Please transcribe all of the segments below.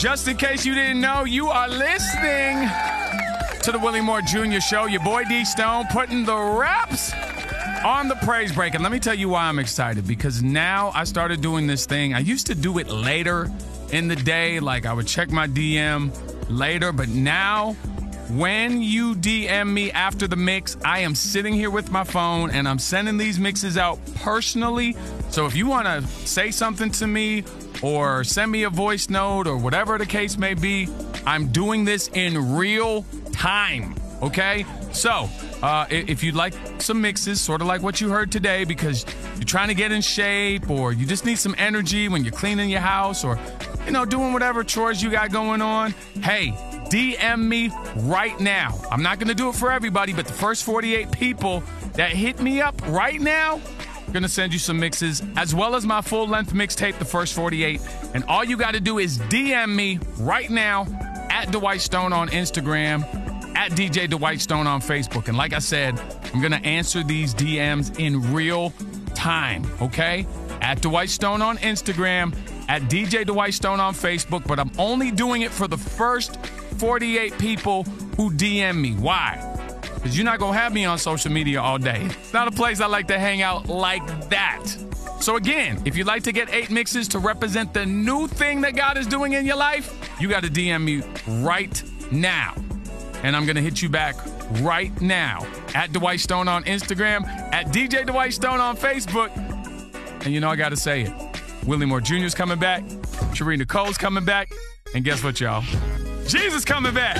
Just in case you didn't know, you are listening to the Willie Moore Jr. Show. Your boy D Stone putting the raps on the praise break. And let me tell you why I'm excited, because now I started doing this thing. I used to do it later in the day, like I would check my DM later, but now when you DM me after the mix, I am sitting here with my phone and I'm sending these mixes out personally. So if you want to say something to me or send me a voice note or whatever the case may be, I'm doing this in real time, okay? So if you'd like some mixes, sort of like what you heard today, because you're trying to get in shape or you just need some energy when you're cleaning your house or, you know, doing whatever chores you got going on, hey, DM me right now. I'm not going to do it for everybody, but the first 48 people that hit me up right now, I'm going to send you some mixes, as well as my full-length mixtape, the first 48. And all you got to do is DM me right now at Dwight Stone on Instagram, at DJ Dwight Stone on Facebook. And like I said, I'm going to answer these DMs in real time, okay? At Dwight Stone on Instagram, at DJ Dwight Stone on Facebook, but I'm only doing it for the first 48 people who DM me. Why? Because you're not going to have me on social media all day. It's not a place I like to hang out like that. So again, if you'd like to get 8 mixes to represent the new thing that God is doing in your life, you got to DM me right now. And I'm going to hit you back right now at Dwight Stone on Instagram, at DJ Dwight Stone on Facebook. And you know I got to say it. Willie Moore Jr. is coming back. Sharina Cole's coming back. And guess what, y'all? Jesus coming back.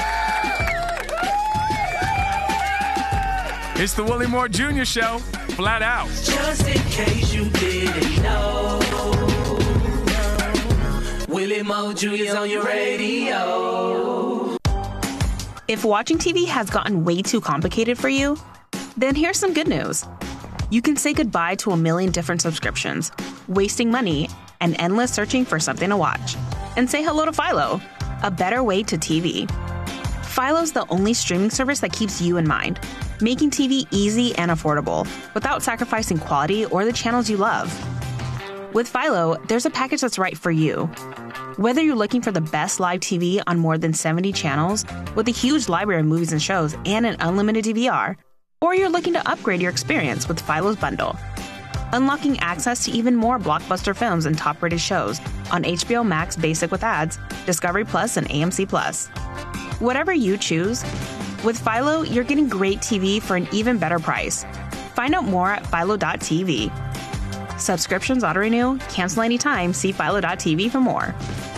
It's the Willie Moore Jr. Show, flat out. Just in case you didn't know, Willie Moore Jr. is on your radio. If watching TV has gotten way too complicated for you, then here's some good news. You can say goodbye to a million different subscriptions, wasting money, and endless searching for something to watch. And say hello to Philo, a better way to TV. Philo's the only streaming service that keeps you in mind, making TV easy and affordable without sacrificing quality or the channels you love. With Philo, there's a package that's right for you. Whether you're looking for the best live TV on more than 70 channels with a huge library of movies and shows and an unlimited DVR, or you're looking to upgrade your experience with Philo's bundle, unlocking access to even more blockbuster films and top-rated shows on HBO Max Basic with ads, Discovery Plus, and AMC Plus. Whatever you choose, with Philo, you're getting great TV for an even better price. Find out more at philo.tv. Subscriptions auto-renew, cancel anytime. See philo.tv for more.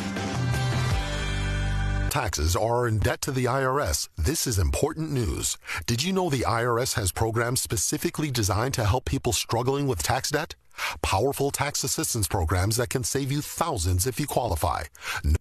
Taxes are in debt to the IRS. This is important news. Did you know the IRS has programs specifically designed to help people struggling with tax debt? Powerful tax assistance programs that can save you thousands if you qualify.